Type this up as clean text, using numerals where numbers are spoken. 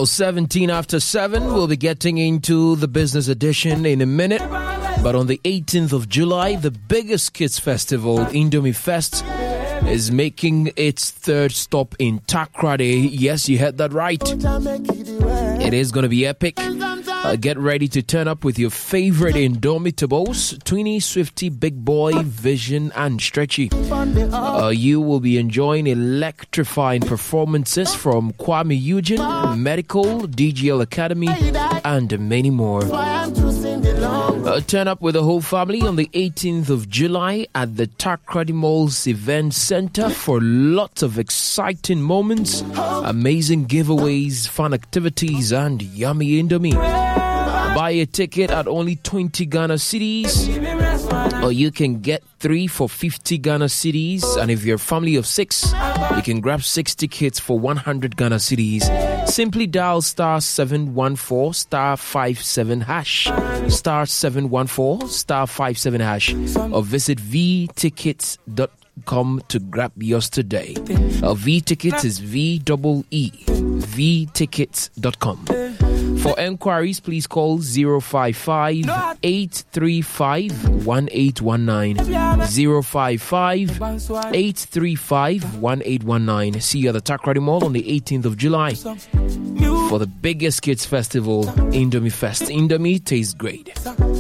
Well, 17 after 7, we'll be getting into the business edition in a minute. But on the 18th of July, the biggest kids festival, Indomie Fest, is making its third stop in Takoradi. Yes, you heard that right. It is going to be epic. Get ready to turn up with your favorite Indomitables, Twinnie, Swifty, Big Boy, Vision, and Stretchy. You will be enjoying electrifying performances from Kwame Eugene, Medical, DGL Academy, and many more. Turn up with the whole family on the 18th of July at the Takoradi Mall's Event Center for lots of exciting moments, amazing giveaways, fun activities, and yummy Indomie. Buy a ticket at only 20 Ghana cedis, or you can get 3 for 50 Ghana cedis. And if you're a family of 6, you can grab 6 tickets for 100 Ghana cedis. Simply dial star 714 star 57 hash, star 714 star 57 hash, or visit vtickets.com to grab yours today. V-Tickets is V-E-E, vtickets.com. For enquiries, please call 055-835-1819, 055-835-1819. See you at the Takoradi Mall on the 18th of July for the biggest kids festival, Indomie Fest. Indomie tastes great.